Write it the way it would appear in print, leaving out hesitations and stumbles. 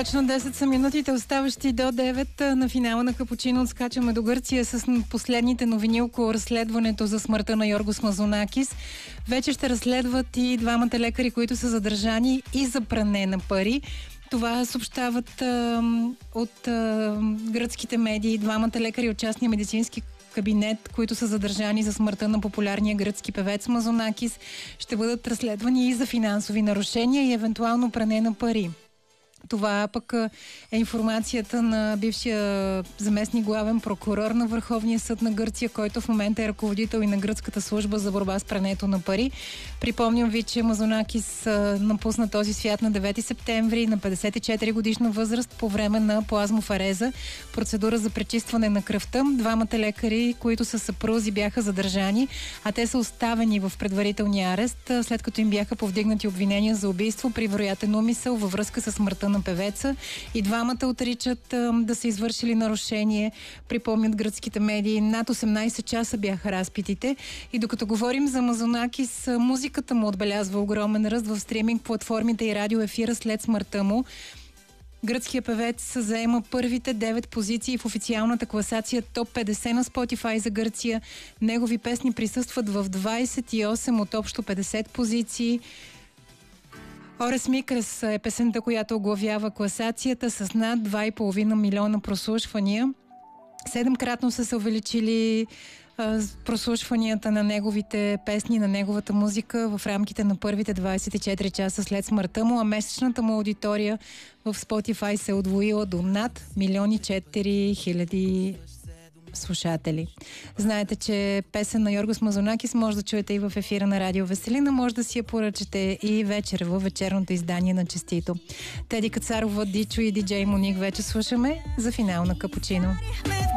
Точно 10 са минутите, оставащи до 9 на финала на Капучино. Отскачаме до Гърция с последните новини около разследването за смъртта на Йоргос Мазонакис. Вече ще разследват и двамата лекари, които са задържани и за пране на пари. Това съобщават от гръцките медии. Двамата лекари от частния медицински кабинет, които са задържани за смъртта на популярния гръцки певец Мазонакис, ще бъдат разследвани и за финансови нарушения и евентуално пране на пари. Това пък е информацията на бившия заместник главен прокурор на Върховния съд на Гърция, който в момента е ръководител и на гръцката служба за борба с прането на пари. Припомням ви, че Мазонакис напусна този свят на 9 септември на 54 годишна възраст по време на плазмофареза, процедура за пречистване на кръвта. Двамата лекари, които са съпрузи, бяха задържани, а те са оставени в предварителния арест, след като им бяха повдигнати обвинения за убийство при вероятен умисъл във връзка с смъртта на певеца. И двамата отричат да са извършили нарушение. Припомнят гръцките медии. Над 18 часа бяха разпитите. И докато говорим за Мазонакис, музиката му отбелязва огромен ръст в стриминг платформите и радиоефира след смъртта му. Гръцкият певец заема първите 9 позиции в официалната класация топ 50 на Spotify за Гърция. Негови песни присъстват в 28 от общо 50 позиции. Орес Микрес е песента, която оглавява класацията с над 2,5 милиона прослушвания. 7-кратно са се увеличили прослушванията на неговите песни, на неговата музика в рамките на първите 24 часа след смъртта му, а месечната му аудитория в Spotify се е удвоила до над 1 400 слушатели. Знаете, че песен на Йоргос Мазонакис може да чуете и в ефира на Радио Веселина, може да си я поръчате и вечер във вечерното издание на Честито. Теди Кацарова, Дичо и диджей Моник вече слушаме за финал на Капучино.